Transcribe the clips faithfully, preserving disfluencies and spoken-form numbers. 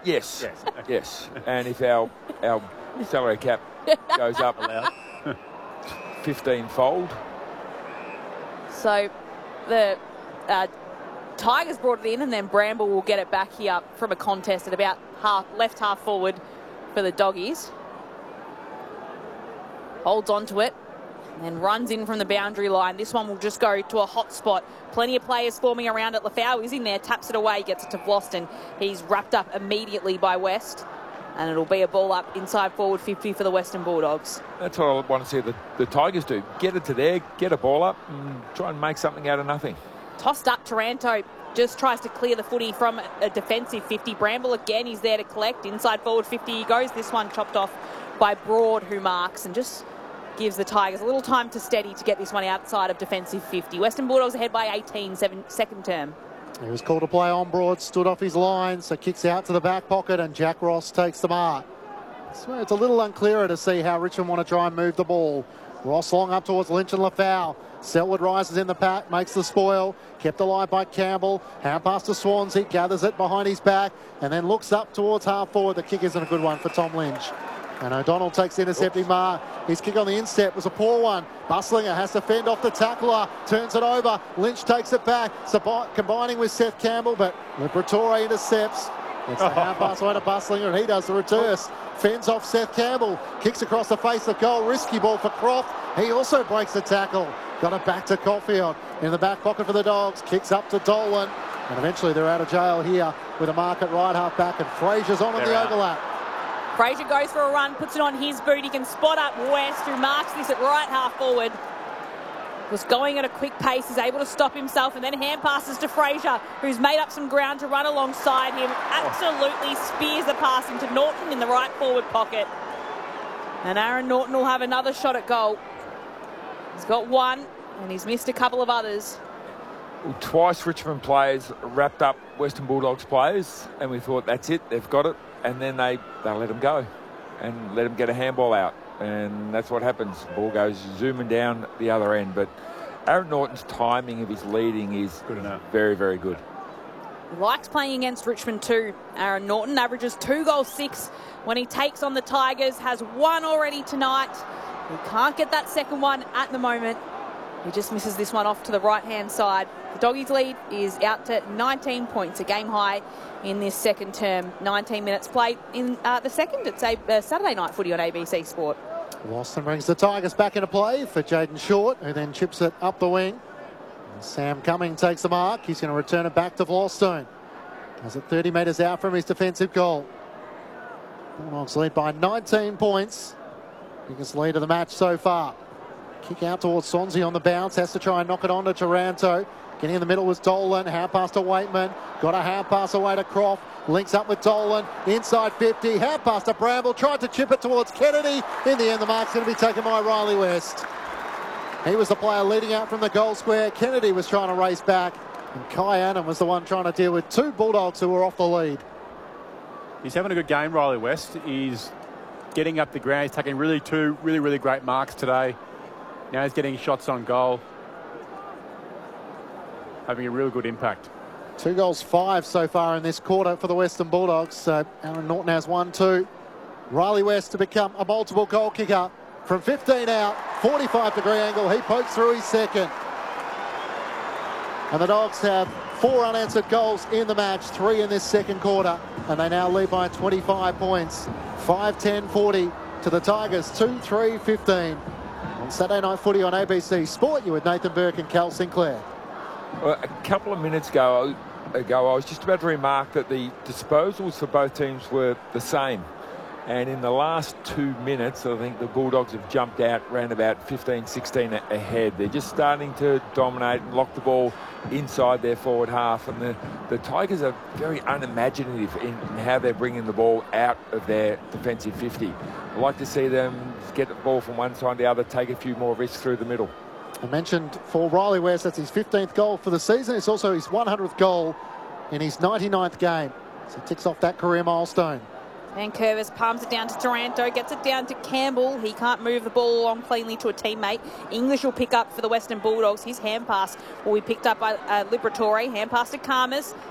Yes, Yes. yes. And if our our salary cap goes up fifteen-fold. So the uh, Tigers brought it in, and then Bramble will get it back here from a contest at about half left half forward for the Doggies. Holds on to it and then runs in from the boundary line. This one will just go to a hot spot. Plenty of players forming around it. Lafau is in there, taps it away, gets it to Vlosten. He's wrapped up immediately by West, and it'll be a ball up inside forward fifty for the Western Bulldogs. That's what I want to see the, the Tigers do. Get it to there, get a ball up, and try and make something out of nothing. Tossed up, Taranto just tries to clear the footy from a defensive fifty. Bramble again, he's there to collect. Inside forward fifty he goes. This one chopped off by Broad, who marks and just gives the Tigers a little time to steady to get this one outside of defensive fifty. Western Bulldogs ahead by eighteen, seven, second term. He was called to play on Broad, stood off his line, so kicks out to the back pocket, and Jack Ross takes the mark. So it's a little unclearer to see how Richmond want to try and move the ball. Ross long up towards Lynch and Lafau. Selwood rises in the pack, makes the spoil. Kept alive by Campbell. Hand pass to Swansea, gathers it behind his back, and then looks up towards half forward. The kick isn't a good one for Tom Lynch. And O'Donnell takes the intercepting mark. His kick on the instep was a poor one. Buslinger has to fend off the tackler, turns it over. Lynch takes it back, so combining with Seth Campbell, but Liberatore intercepts. It's the hand pass away to Buslinger, and he does the reverse. Fends off Seth Campbell, kicks across the face of goal. Risky ball for Croft. He also breaks the tackle. Got it back to Caulfield in the back pocket for the Dogs. Kicks up to Dolan, and eventually they're out of jail here with a mark at right half back, and Frazier's on in the out. overlap. Frazier goes for a run, puts it on his boot. He can spot up West, who marks this at right half forward. Was going at a quick pace, is able to stop himself, and then hand passes to Frazier, who's made up some ground to run alongside him. Absolutely spears the pass into Norton in the right forward pocket. And Aaron Norton will have another shot at goal. He's got one, and he's missed a couple of others. Well, twice Richmond players wrapped up Western Bulldogs players, and we thought, that's it, they've got it. And then they, they let them go and let them get a handball out. And that's what happens. The ball goes zooming down the other end. But Aaron Norton's timing of his leading is good enough. Very, very good. He likes playing against Richmond too. Aaron Norton averages two goals six when he takes on the Tigers. Has one already tonight. He can't get that second one at the moment. He just misses this one off to the right-hand side. The Doggies' lead is out to nineteen points, a game high in this second term. nineteen minutes played in uh, the second. It's a uh, Saturday night footy on A B C Sport. Lawson brings the Tigers back into play for Jaden Short, who then chips it up the wing. And Sam Cumming takes the mark. He's going to return it back to Vlostone. Does it thirty metres out from his defensive goal. Bulldogs lead by nineteen points. Biggest lead of the match so far. Kick out towards Swansea on the bounce. Has to try and knock it on to Taranto. Getting in the middle was Dolan. Hand pass to Waitman. Got a hand pass away to Croft. Links up with Dolan. Inside fifty. Hand pass to Bramble. Tried to chip it towards Kennedy. In the end, the mark's going to be taken by Riley West. He was the player leading out from the goal square. Kennedy was trying to race back. And Kai Annan was the one trying to deal with two Bulldogs who were off the lead. He's having a good game, Riley West. He's getting up the ground. He's taking really two really, really great marks today. Now he's getting shots on goal. Having a real good impact. Two goals, five so far in this quarter for the Western Bulldogs. So Aaron Norton has one, two. Riley West to become a multiple goal kicker from fifteen out, forty-five degree angle. He pokes through his second. And the Dogs have four unanswered goals in the match, three in this second quarter. And they now lead by twenty-five points. five ten forty to the Tigers, two three fifteen. On Saturday Night Footy on A B C Sport, you with Nathan Burke and Cal Sinclair. Well, a couple of minutes ago, ago, I was just about to remark that the disposals for both teams were the same. And in the last two minutes, I think the Bulldogs have jumped out round about fifteen sixteen ahead. They're just starting to dominate and lock the ball inside their forward half. And the, the Tigers are very unimaginative in how they're bringing the ball out of their defensive fifty. I'd like to see them get the ball from one side to the other, take a few more risks through the middle. I mentioned for Riley West, that's his fifteenth goal for the season. It's also his one hundredth goal in his ninety-ninth game. So he ticks off that career milestone. Van Curvis palms it down to Taranto, gets it down to Campbell. He can't move the ball along cleanly to a teammate. English will pick up for the Western Bulldogs. His hand pass will be picked up by uh, Liberatore. Hand pass to Karmas.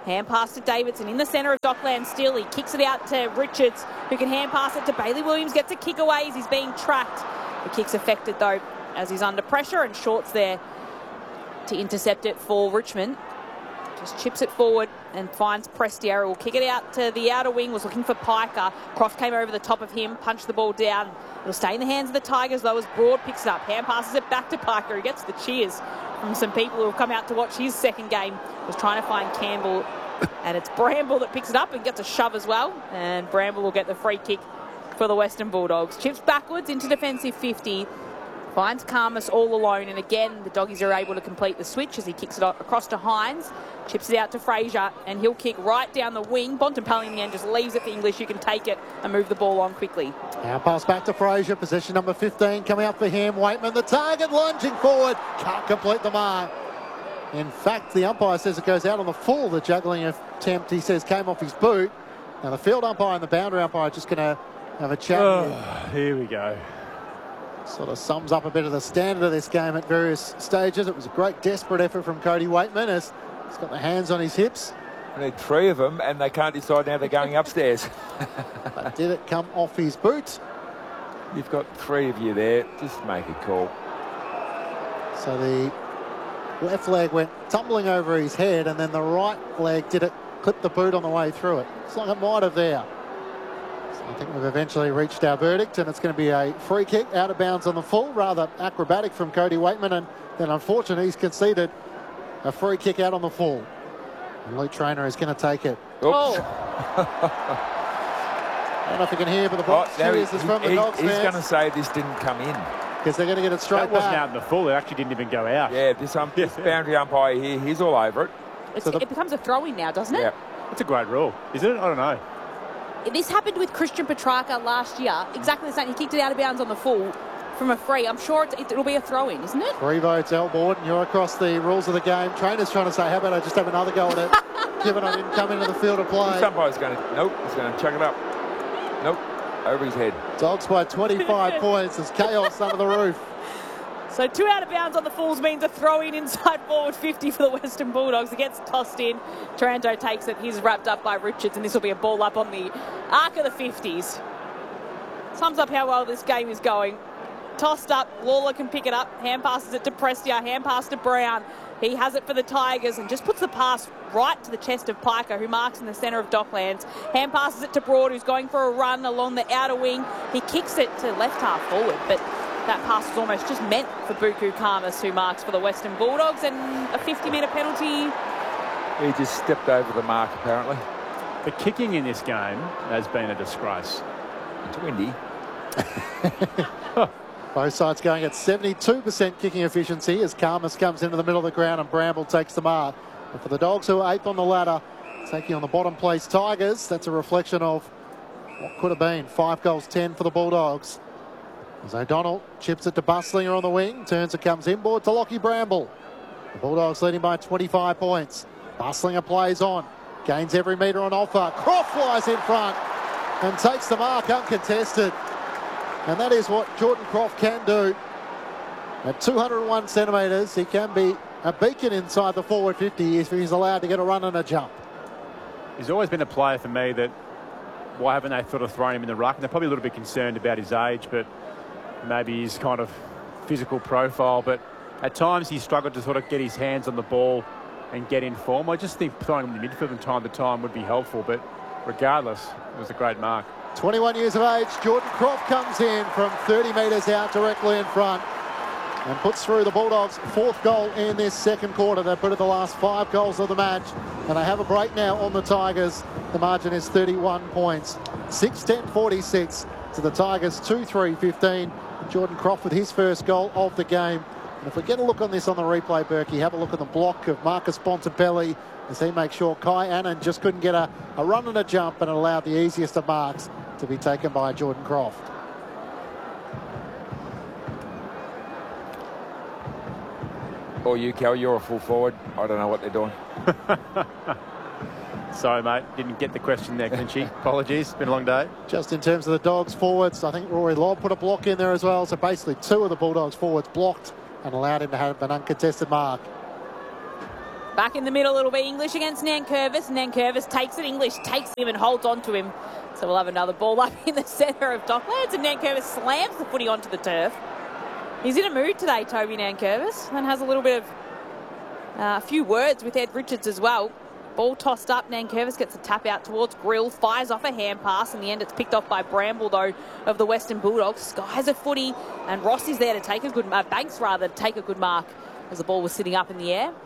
Hand pass to Davidson in the centre of Dockland still. He kicks it out to Richards, who can hand pass it to Bailey Williams. Gets a kick away as he's being tracked. The kick's affected, though, as he's under pressure, and Short's there to intercept it for Richmond. Just chips it forward and finds Prestiera. Will kick it out to the outer wing. Was looking for Piker. Croft came over the top of him, punched the ball down. It'll stay in the hands of the Tigers, though, as Broad picks it up. Hand passes it back to Piker, who gets the cheers from some people who have come out to watch his second game. Was trying to find Campbell, and it's Bramble that picks it up and gets a shove as well. And Bramble will get the free kick for the Western Bulldogs. Chips backwards into defensive fifty. Finds Karmas all alone, and again the Doggies are able to complete the switch as he kicks it across to Hines, chips it out to Fraser, and he'll kick right down the wing. Bontempelli in the end just leaves it for English, who can take it and move the ball on quickly. Now pass back to Fraser, possession number fifteen coming up for him. Waitman, the target, lunging forward, can't complete the mark. In fact, the umpire says it goes out on the full. The juggling attempt, he says, came off his boot. Now the field umpire and the boundary umpire are just going to have a chat. Oh, here we go. Sort of sums up a bit of the standard of this game at various stages. It was a great desperate effort from Cody Waitman as he's got the hands on his hips. I need three of them, and they can't decide now they're going upstairs. But did it come off his boot? You've got three of you there. Just make a call. So the left leg went tumbling over his head, and then the right leg did it clip the boot on the way through it. It's like it might have there. I think we've eventually reached our verdict, and it's going to be a free kick out of bounds on the full. Rather acrobatic from Cody Waitman, and then unfortunately he's conceded a free kick out on the full. And Luke Traynor is going to take it. Oops. Oh. I don't know if you can hear, but the box Oh, no, cheers is from the he, Dogs he's fans. going to say this didn't come in. Because they're going to get it straight That wasn't back. out in the full. It actually didn't even go out. Yeah, this, um, this Yeah. boundary umpire here, he's all over it. It's, So the- it becomes a throw-in now, doesn't it? Yeah. It's a great rule. Is it? I don't know. This happened with Christian Petrarca last year. Exactly the same. He kicked it out of bounds on the full from a free. I'm sure it's, it, it'll be a throw-in, isn't it? Three votes, Al Borden. You're across the rules of the game. Trainer's trying to say, how about I just have another go at it, given I didn't come into the field of play. This umpire's going to, nope, he's going to chuck it up. Nope, over his head. Dogs by twenty-five points. There's chaos under the roof. So two out of bounds on the Fulls means a throw-in inside forward fifty for the Western Bulldogs. It gets tossed in. Taranto takes it. He's wrapped up by Richards, and this will be a ball up on the arc of the fifties. Sums up how well this game is going. Tossed up. Lawler can pick it up. Hand passes it to Prestia. Hand pass to Brown. He has it for the Tigers and just puts the pass right to the chest of Piker, who marks in the centre of Docklands. Hand passes it to Broad, who's going for a run along the outer wing. He kicks it to left half forward, but that pass was almost just meant for Buku Karmas, who marks for the Western Bulldogs, and a fifty-minute penalty. He just stepped over the mark, apparently. The kicking in this game has been a disgrace. It's windy. Both sides going at seventy-two percent kicking efficiency as Karmas comes into the middle of the ground and Bramble takes the mark. But for the Dogs, who are eighth on the ladder, taking on the bottom place Tigers, that's a reflection of what could have been. Five goals, ten for the Bulldogs. As O'Donnell chips it to Buslinger on the wing, turns it, comes inboard to Lockie Bramble. The Bulldogs leading by twenty-five points. Buslinger plays on, gains every metre on offer. Croft flies in front and takes the mark uncontested. And that is what Jordan Croft can do. At two hundred one centimetres, he can be a beacon inside the forward fifty if he's allowed to get a run and a jump. He's always been a player for me that, why haven't they sort of thrown him in the ruck? And they're probably a little bit concerned about his age, but maybe his kind of physical profile. But at times he's struggled to sort of get his hands on the ball and get in form. I just think throwing him in the midfield from time to time would be helpful, but regardless, it was a great mark. twenty-one years of age, Jordan Croft comes in from thirty metres out directly in front and puts through the Bulldogs' fourth goal in this second quarter. They've put in the last five goals of the match, and they have a break now on the Tigers. The margin is thirty-one points. six ten forty-six to the Tigers, two three fifteen. Jordan Croft with his first goal of the game. And if we get a look on this on the replay, Berkey, have a look at the block of Marcus Bontempelli as he makes sure Kai Annan just couldn't get a, a run and a jump and allowed the easiest of marks to be taken by Jordan Croft. Or you, Cal, you're a full forward. I don't know what they're doing. Sorry, mate. Didn't get the question there, Clinchy. Apologies. Been a long day. Just in terms of the Dogs forwards, I think Rory Lobb put a block in there as well. So basically two of the Bulldogs forwards blocked and allowed him to have an uncontested mark. Back in the middle, it'll be English against Nankervis. Nankervis takes it. English takes him and holds on to him. So we'll have another ball up in the centre of Docklands, and Nankervis slams the footy onto the turf. He's in a mood today, Toby Nankervis, and has a little bit of uh, a few words with Ed Richards as well. Ball tossed up. Nankervis gets a tap out towards Grill, fires off a hand pass. In the end, it's picked off by Bramble, though, of the Western Bulldogs. Skies a footy, and Ross is there to take a good uh, Banks rather to take a good mark as the ball was sitting up in the air.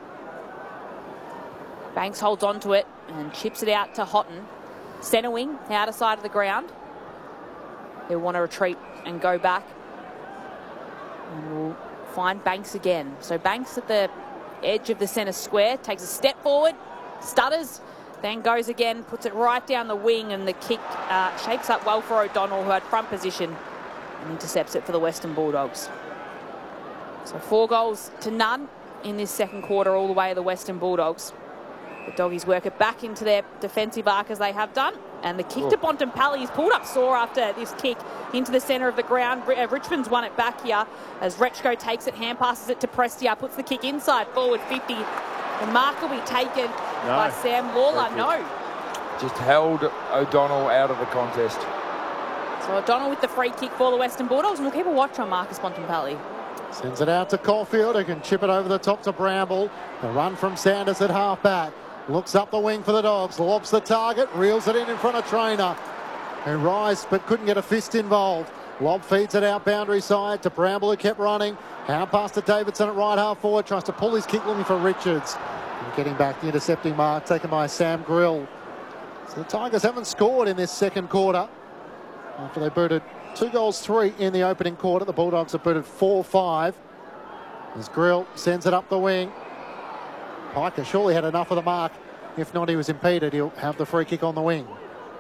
Banks holds on to it and chips it out to Houghton. Centre wing, outer side of the ground. He'll want to retreat and go back. And we'll find Banks again. So Banks at the edge of the centre square, takes a step forward, stutters, then goes again, puts it right down the wing, and the kick uh, shapes up well for O'Donnell, who had front position, and intercepts it for the Western Bulldogs. So four goals to none in this second quarter, all the way to the Western Bulldogs. The Doggies work it back into their defensive arc as they have done. And the kick oh. to Bontempelli is pulled up sore after this kick into the centre of the ground. R- uh, Richmond's won it back here as Rechko takes it, hand passes it to Prestia, puts the kick inside, forward fifty. The mark will be taken no. by Sam Lawler. No. Just held O'Donnell out of the contest. So O'Donnell with the free kick for the Western Bulldogs, and we'll keep a watch on Marcus Bontempelli. Sends it out to Caulfield, who can chip it over the top to Bramble. The run from Sanders at half-back. Looks up the wing for the Dogs, lobs the target, reels it in in front of Trainer, who rise but couldn't get a fist involved. Lob feeds it out boundary side to Bramble, who kept running. Hand pass to Davidson at right half forward, tries to pull his kick looking for Richards. And getting back the intercepting mark taken by Sam Grill. So the Tigers haven't scored in this second quarter after they booted two goals, three in the opening quarter. The Bulldogs have booted four five. As Grill sends it up the wing. Piker surely had enough of the mark. If not, he was impeded. He'll have the free kick on the wing.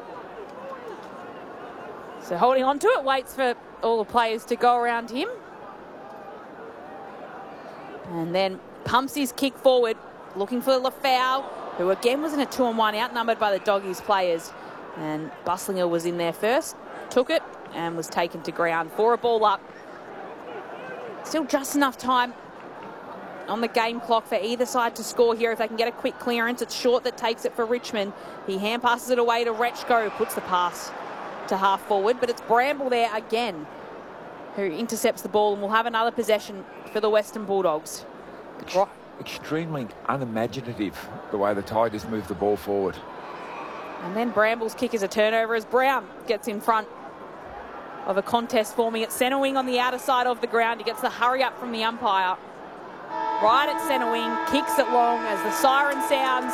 So holding on to it, waits for all the players to go around him. And then pumps his kick forward, looking for Lafau, who again was in a two on one, outnumbered by the Doggies players. And Buslinger was in there first, took it, and was taken to ground for a ball up. Still just enough time on the game clock for either side to score here if they can get a quick clearance. It's Short that takes it for Richmond. He hand passes it away to Rechko, who puts the pass to half forward, but it's Bramble there again who intercepts the ball, and we'll have another possession for the Western Bulldogs. Extremely unimaginative the way the Tigers move the ball forward. And then Bramble's kick is a turnover as Brown gets in front of a contest forming at centre wing on the outer side of the ground. He gets the hurry up from the umpire. Right at centre wing, kicks it long as the siren sounds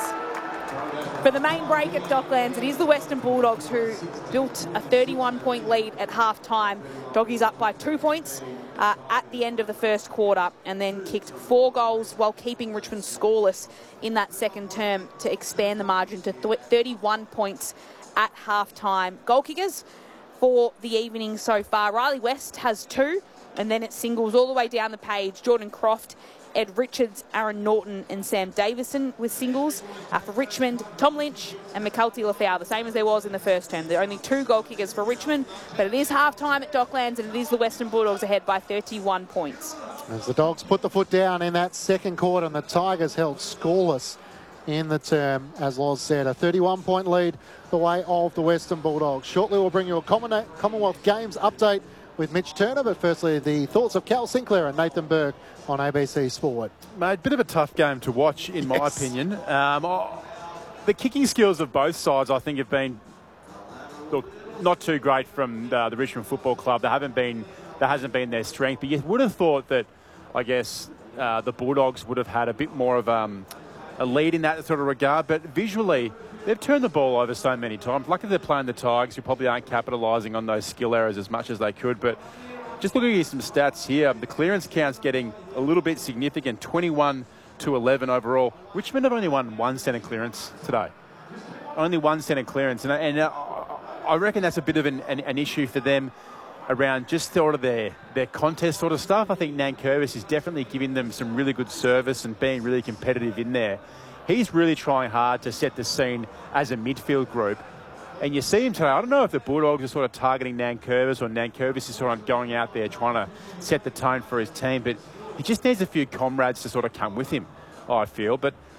for the main break at Docklands. It is the Western Bulldogs who built a thirty-one point lead at half-time. Doggies up by two points uh, at the end of the first quarter, and then kicked four goals while keeping Richmond scoreless in that second term to expand the margin to th- thirty-one points at half-time. Goal kickers for the evening so far. Riley West has two, and then it singles all the way down the page. Jordan Croft, Ed Richards, Aaron Norton and Sam Davison with singles. Uh, for Richmond, Tom Lynch and McCulty Lafau, the same as there was in the first term. There are only two goal kickers for Richmond, but it is half-time at Docklands, and it is the Western Bulldogs ahead by thirty-one points. As the Dogs put the foot down in that second quarter, and the Tigers held scoreless in the term, as Loz said. A thirty-one point lead the way of the Western Bulldogs. Shortly we'll bring you a Commonwealth Games update with Mitch Turner, but firstly the thoughts of Cal Sinclair and Nathan Burke on A B C Sport. Mate, bit of a tough game to watch in my yes. opinion. Um, oh, the kicking skills of both sides I think have been, look, not too great from uh, the Richmond Football Club. They haven't been, that hasn't been their strength, but you would have thought that, I guess, uh, the Bulldogs would have had a bit more of um, a lead in that sort of regard, but visually they've turned the ball over so many times. Luckily they're playing the Tigers, who probably aren't capitalising on those skill errors as much as they could. But just looking at some stats here, the clearance count's getting a little bit significant, twenty-one to eleven overall. Richmond have only won one centre clearance today. Only one centre clearance. And, and uh, I reckon that's a bit of an, an, an issue for them around just sort of their, their contest sort of stuff. I think Nankervis is definitely giving them some really good service and being really competitive in there. He's really trying hard to set the scene as a midfield group. And you see him today. I don't know if the Bulldogs are sort of targeting Nankervis or Nankervis is sort of going out there trying to set the tone for his team. But he just needs a few comrades to sort of come with him, I feel. But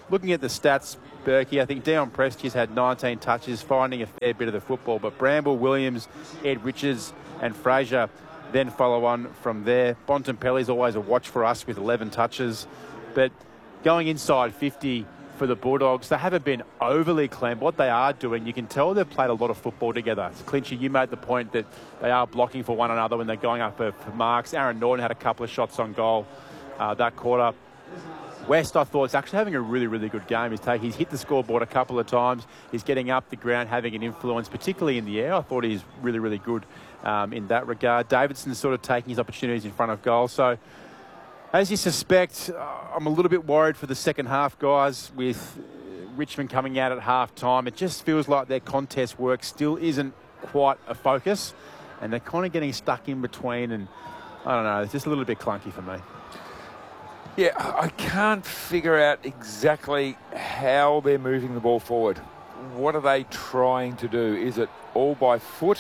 looking at the stats, Berkey, I think Dion Presti's had nineteen touches, finding a fair bit of the football. But Bramble, Williams, Ed Richards and Fraser then follow on from there. Bontempelli's always a watch for us with eleven touches. But going inside fifty for the Bulldogs, they haven't been overly clean. What they are doing, you can tell they've played a lot of football together. Clinchy, you made the point that they are blocking for one another when they're going up for, for marks. Aaron Norton had a couple of shots on goal uh, that quarter. West, I thought, is actually having a really, really good game. He's, taking, he's hit the scoreboard a couple of times. He's getting up the ground, having an influence, particularly in the air. I thought he's really, really good um, in that regard. Davidson's sort of taking his opportunities in front of goal. So, as you suspect, uh, I'm a little bit worried for the second half, guys, with Richmond coming out at half time. It just feels like their contest work still isn't quite a focus, and they're kind of getting stuck in between, and I don't know, it's just a little bit clunky for me. Yeah, I can't figure out exactly how they're moving the ball forward. What are they trying to do? Is it all by foot?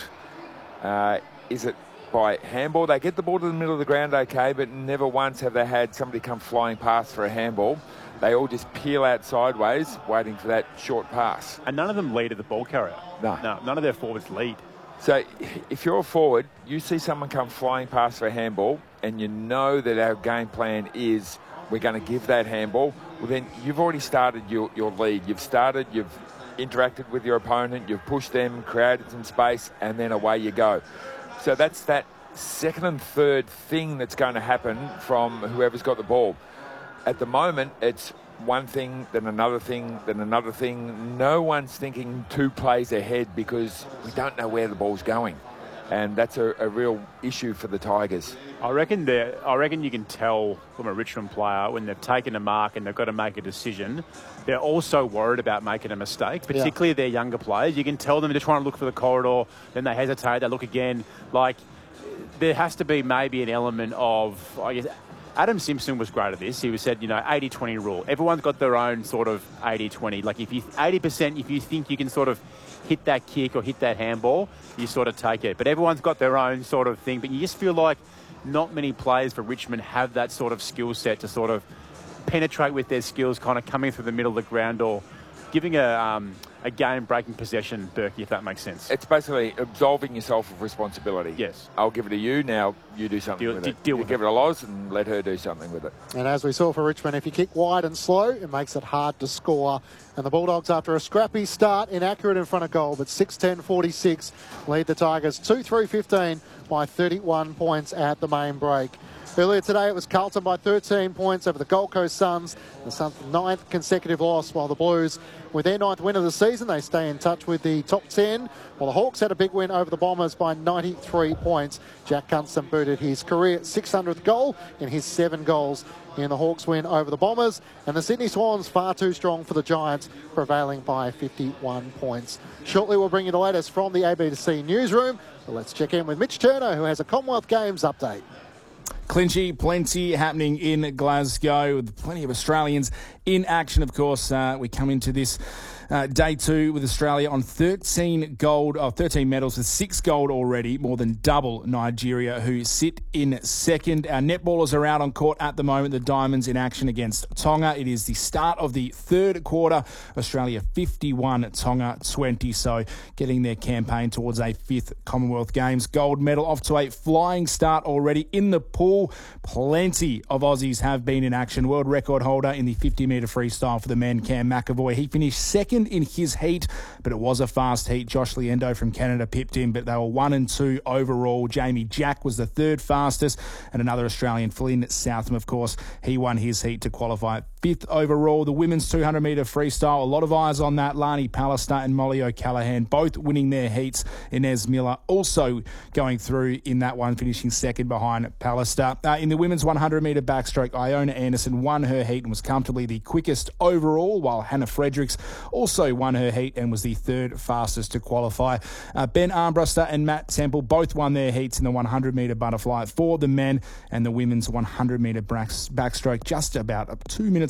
Uh, is it by handball? They get the ball to the middle of the ground okay, but never once have they had somebody come flying past for a handball. They all just peel out sideways, waiting for that short pass. And none of them lead at the ball carrier. No. No, none of their forwards lead. So if you're a forward, you see someone come flying past for a handball, and you know that our game plan is we're going to give that handball, well then you've already started your, your lead. You've started, you've interacted with your opponent, you've pushed them, created some space, and then away you go. So that's that second and third thing that's going to happen from whoever's got the ball. At the moment, it's one thing, then another thing, then another thing. No one's thinking two plays ahead because we don't know where the ball's going. And that's a, a real issue for the Tigers. I reckon that I reckon you can tell from a Richmond player when they've taken a mark and they've got to make a decision, they're also worried about making a mistake, particularly yeah. their younger players. You can tell them they're trying to look for the corridor, then they hesitate, they look again. Like, there has to be maybe an element of, I guess, Adam Simpson was great at this. He was said, you know, eighty twenty rule. Everyone's got their own sort of eighty twenty. Like, if you eighty percent, if you think you can sort of hit that kick or hit that handball, you sort of take it. But everyone's got their own sort of thing. But you just feel like not many players for Richmond have that sort of skill set to sort of penetrate with their skills, kind of coming through the middle of the ground or giving a um, a game-breaking possession, Berkey, if that makes sense. It's basically absolving yourself of responsibility. Yes. I'll give it to you, now you do something deal, with d- it. Deal you with give it. it a Loz and let her do something with it. And as we saw for Richmond, if you kick wide and slow, it makes it hard to score. And the Bulldogs, after a scrappy start, inaccurate in front of goal, but six ten forty-six, lead the Tigers two three fifteen by thirty-one points at the main break. Earlier today, it was Carlton by thirteen points over the Gold Coast Suns. The Suns' ninth consecutive loss, while the Blues, with their ninth win of the season, they stay in touch with the top ten. While the Hawks had a big win over the Bombers by ninety-three points. Jack Gunston booted his career six hundredth goal in his seven goals in the Hawks win over the Bombers. And the Sydney Swans far too strong for the Giants, prevailing by fifty-one points. Shortly, we'll bring you the latest from the A B C newsroom. But let's check in with Mitch Turner, who has a Commonwealth Games update. Clinchy, plenty happening in Glasgow with plenty of Australians in action, of course. Uh, we come into this uh, day two with Australia on thirteen gold, oh, thirteen medals with six gold already, more than double Nigeria, who sit in second. Our netballers are out on court at the moment. The Diamonds in action against Tonga. It is the start of the third quarter. Australia fifty-one, Tonga twenty. So getting their campaign towards a fifth Commonwealth Games gold medal. Off to a flying start already in the pool. Plenty of Aussies have been in action. World record holder in the fifty metre freestyle for the men, Cam McAvoy. He finished second in his heat, but it was a fast heat. Josh Liendo from Canada pipped him, but they were one and two overall. Jamie Jack was the third fastest, and another Australian, Flynn Southam, of course, he won his heat to qualify fifth overall. The women's two hundred metre freestyle, a lot of eyes on that. Lani Pallister and Molly O'Callaghan both winning their heats. Inez Miller also going through in that one, finishing second behind Pallister. Uh, in the women's one hundred metre backstroke, Iona Anderson won her heat and was comfortably the quickest overall, while Hannah Fredericks also won her heat and was the third fastest to qualify. Uh, Ben Armbruster and Matt Temple both won their heats in the one hundred metre butterfly for the men, and the women's one hundred metre backstroke just about two minutes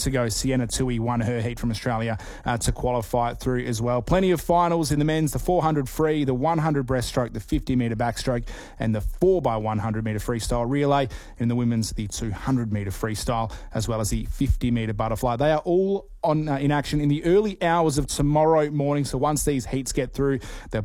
weeks ago, Sienna Tui won her heat from Australia uh, to qualify through as well. Plenty of finals in the men's, the four hundred free, the one hundred breaststroke, the fifty metre backstroke, and the four by one hundred metre freestyle relay. In the women's, the two hundred metre freestyle, as well as the fifty metre butterfly. They are all on uh, in action in the early hours of tomorrow morning. So once these heats get through, they'll be